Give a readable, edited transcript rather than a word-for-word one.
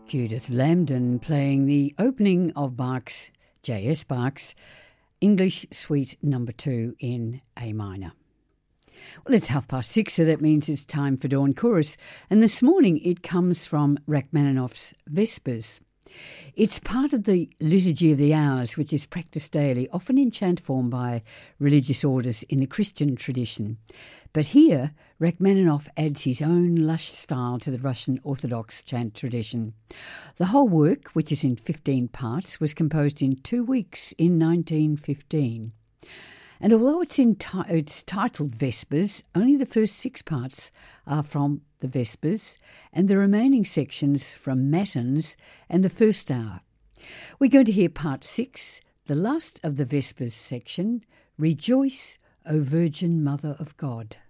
Judith Lambden playing the opening of Bach's, J.S. Bach's, English Suite No. 2 in A minor. Well, it's 6:30, so that means it's time for Dawn Chorus, and this morning it comes from Rachmaninoff's Vespers. It's part of the Liturgy of the Hours, which is practiced daily, often in chant form by religious orders in the Christian tradition. But here, Rachmaninoff adds his own lush style to the Russian Orthodox chant tradition. The whole work, which is in 15 parts, was composed in 2 weeks in 1915. And although it's titled Vespers, only the first 6 parts are from the Vespers and the remaining sections from Matins and the first hour. We're going to hear part 6, the last of the Vespers section, Rejoice, O Virgin Mother of God.